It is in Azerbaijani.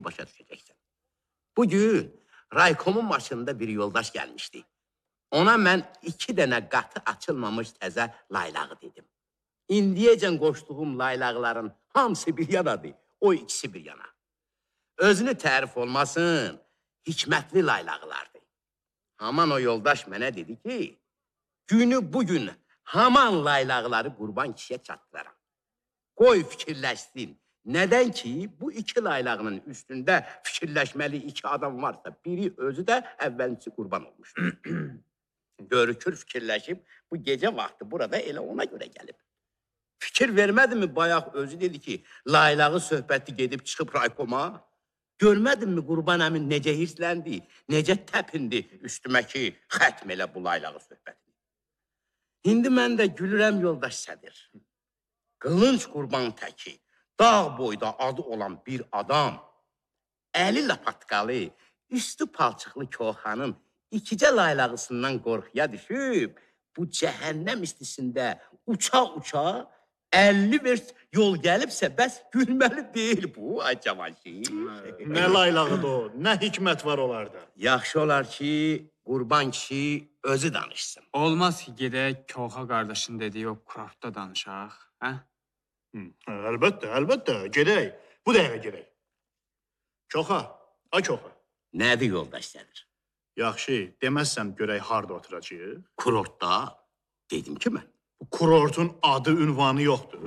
başa düşeceksin. Bugün raykomun başında bir yoldaş gelmişti. Ona ben 2 dənə qatı açılmamış təzə laylağı dedim. İndiyəcən qoşduğum laylaqların hamısı bir yanadır, o ikisi bir yana. Özünü tərif olmasın, hikmətli laylaqlardı. Haman o yoldaş mənə dedi ki, günü bugün haman laylaqları qurban kişiyə çatdıraram. Qoy fikirləşsin. Nədən ki, bu 2 laylağının üstündə fikirləşməli 2 adam varsa, biri özü də əvvəlcisi qurban olmuşdur. Görükür fikirləşib, bu gecə vaxtı burada elə ona görə gəlib. Fikir vermədi mi bayaq özü dedi ki, laylağı söhbəti gedib çıxıb raykoma? Görmədin mi Qurban əmin necə hirsləndi, necə təpindi üstümə ki, xətm elə bu laylağı söhbətini. İndi mən də gülürəm yoldaş Sədir. Qılınc qurban təki, dağ boyda adı olan bir adam, əli lapatqalı, üstü palçıqlı koxanın 2 laylağısından qorxuya düşüb, bu cəhənnəm istisində uça-uça 50 vers yol gəlibsə, bəs gülməli deyil bu, ay Cavanşir. Nə laylağıdır o, nə hikmət var onlarda? Yaxşı olar ki, qurban kişi özü danışsın. Olmaz ki, gedək Koxa qardaşın dediyi o kurortda danışaq, hə? Əlbəttə, gedək. Bu dəqiqə gedək. Koxa, ay Koxa. Nədir yoldaş Sədir? Yaxşı, deməzsəm görək harda oturacaq? Kurortda dedim ki mən. Bu kurortun adı, ünvanı yoxdur.